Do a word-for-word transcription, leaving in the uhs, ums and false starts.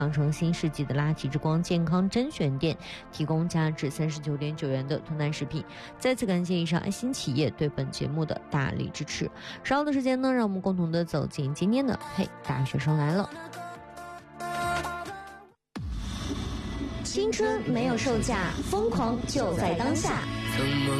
长城新世纪的拉提之光健康甄选店提供价值三十九点九元的脱单食品。再次感谢以上爱心企业对本节目的大力支持。稍后的时间呢，让我们共同的走进今天的嘿大学生来了。 青春没有售价，疯狂就在当下。